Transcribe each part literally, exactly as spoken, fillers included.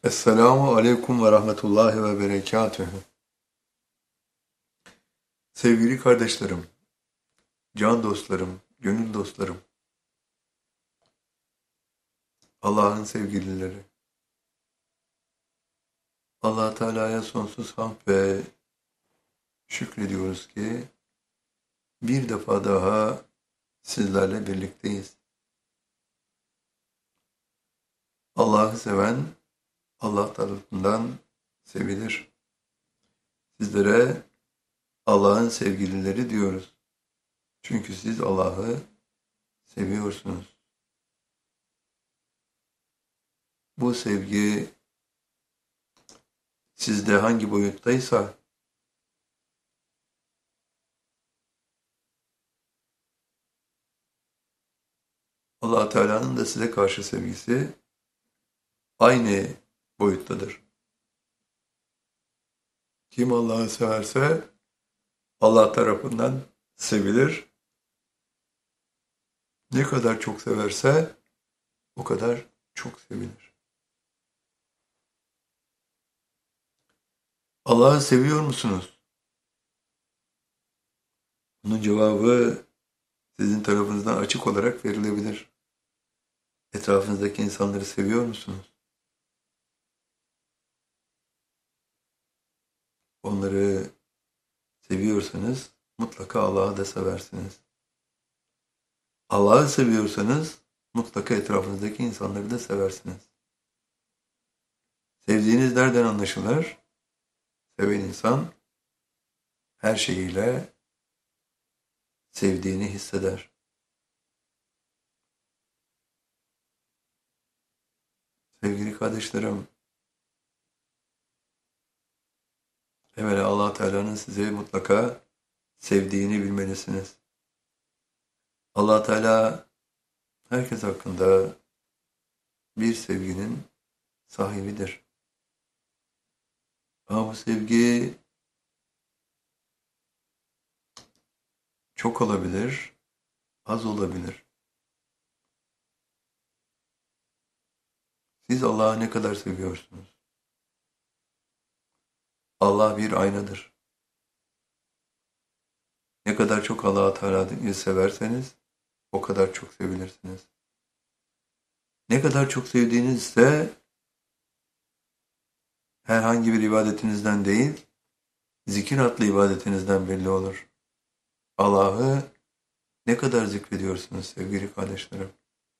Esselamu aleyküm ve rahmetullahi ve berekatühü. Sevgili kardeşlerim, can dostlarım, gönül dostlarım, Allah'ın sevgilileri, Allah Teala'ya sonsuz hamd ve şükrediyoruz ki bir defa daha sizlerle birlikteyiz. Allah'ı seven Allah tarafından sevilir. Sizlere Allah'ın sevgilileri diyoruz. Çünkü siz Allah'ı seviyorsunuz. Bu sevgi sizde hangi boyuttaysa Allah Teala'nın da size karşı sevgisi aynı boyuttadır. Kim Allah'ı severse Allah tarafından sevilir. Ne kadar çok severse o kadar çok sevilir. Allah'ı seviyor musunuz? Bunun cevabı sizin tarafınızdan açık olarak verilebilir. Etrafınızdaki insanları seviyor musunuz? Onları seviyorsanız mutlaka Allah'ı da seversiniz. Allah'ı seviyorsanız mutlaka etrafınızdaki insanları da seversiniz. Sevdiğiniz nereden anlaşılır? Seven insan her şeyiyle sevdiğini hisseder. Sevgili kardeşlerim, evvela Allah Teala'nın sizi mutlaka sevdiğini bilmelisiniz. Allah Teala herkes hakkında bir sevginin sahibidir. Ama bu sevgi çok olabilir, az olabilir. Siz Allah'ı ne kadar seviyorsunuz? Allah bir aynadır. Ne kadar çok Allah-u Teala'yı severseniz o kadar çok sevilirsiniz. Ne kadar çok sevdiğinizde herhangi bir ibadetinizden değil, zikir adlı ibadetinizden belli olur. Allah'ı ne kadar zikrediyorsunuz sevgili kardeşlerim?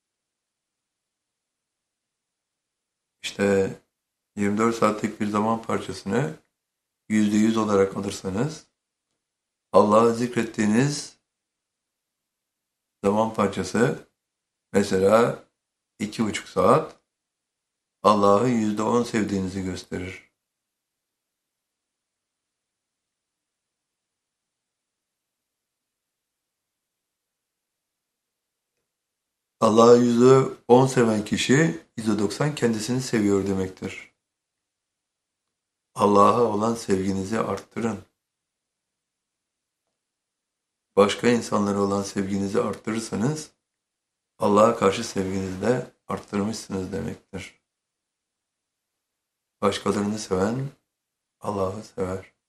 İşte yirmi dört saatlik bir zaman parçasını yüzde yüz olarak alırsanız, Allah'ı zikrettiğiniz zaman parçası mesela iki buçuk saat Allah'ı yüzde on sevdiğinizi gösterir. Allah'ı yüzde on seven kişi yüzde doksan kendisini seviyor demektir. Allah'a olan sevginizi arttırın. Başka insanlara olan sevginizi arttırırsanız Allah'a karşı sevginizi de arttırmışsınız demektir. Başkalarını seven Allah'ı sever.